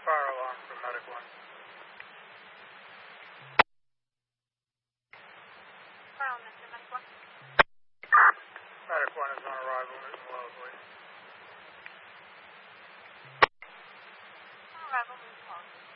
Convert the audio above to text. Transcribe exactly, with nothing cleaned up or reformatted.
fire alarm for Medic one. Fire alarm, Mister Medic one. Medic one is on arrival, Newton Wellesley. On arrival, Newton Wellesley.